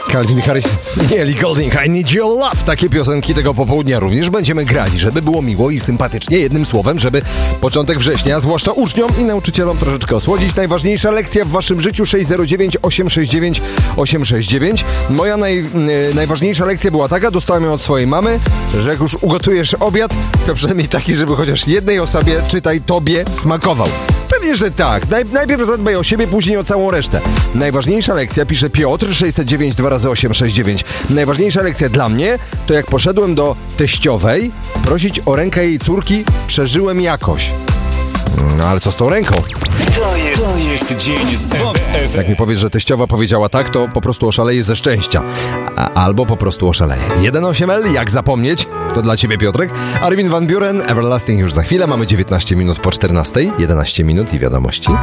Calvin Harris i Ellie Goulding, I Need Your Love. Takie piosenki tego popołudnia również będziemy grali, żeby było miło i sympatycznie. Jednym słowem, żeby początek września, zwłaszcza uczniom i nauczycielom, troszeczkę osłodzić. Najważniejsza lekcja w waszym życiu 609 869 869. Moja najważniejsza lekcja była taka, dostałem ją od swojej mamy, że jak już ugotujesz obiad, to przynajmniej taki, żeby chociaż jednej osobie, czytaj tobie, smakował. Pewnie, że tak. Najpierw zadbaj o siebie, później o całą resztę. Najważniejsza lekcja, pisze Piotr, 609 2x869. Najważniejsza lekcja dla mnie, to jak poszedłem do teściowej prosić o rękę jej córki, przeżyłem jakoś. No ale co z tą ręką? To jest dzień z Vox FM. Jak mi powiesz, że teściowa powiedziała tak, to po prostu oszaleję ze szczęścia. Albo po prostu oszaleję. 1.8L, jak zapomnieć? To dla ciebie, Piotrek. Armin van Buuren, Everlasting już za chwilę. Mamy 19 minut po 14. 11 minut i wiadomości.